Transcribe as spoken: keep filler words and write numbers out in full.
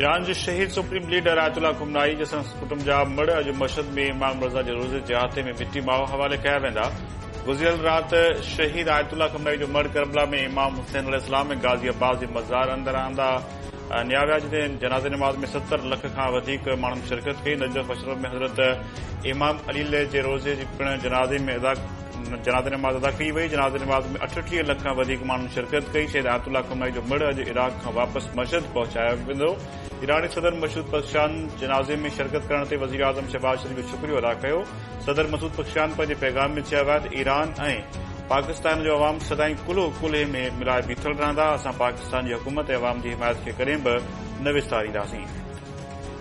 Iran जे शहीद supreme leader ayatollah खुमनाई जे कुटुंब जा मड़ अॼु मशहद में इमाम रज़ा जे रोज़े जे हाथे में मिटी माओ हवाले कया वेंदा। गुज़िरियल राति शहीद आयतुल्ला खुमनाई जो मड़ करबला में इमाम हुसैन अलैहिस्सलाम में गाज़ियाबाद जे मज़ार अंदर आंदा न्या विया, जिते जनाज़े नमाज़ में सत्तर लख खां वधीक माण्हुनि शिरकत कई। नजफ़ अशरफ में हज़रत इमाम अली जे रोज़े जी पिण जनाज़े में अदा जनाज़े नमाज़ अदा कई वई। जनाज़े नमाज़ में अठटीह लख खां वधीक माण्हुनि शिरकत कई। शहीद आयतुल्ला खुमनाई जो मड़ अॼु इराक खां वापसि मशहद पहुचायो वेंदो। ईरानी सदर मसूद पज़ेश्कियान जनाज़े में शिरकत करण ते वज़ीर आज़म शहबाज शरीफ़ जो शुक्रियो अदा कयो। सदर मसूद पज़ेश्कियान पंहिंजे पैगाम में चयो आहे त ईरान ऐं पाकिस्तान जो अवाम सदाईं कुल्हो कुल्हे में मिलाए बीठल रहंदा। असां पाकिस्तान जी हुकूमत ऐं अवाम जी हिमायत खे कॾहिं बि न विसारींदासीं।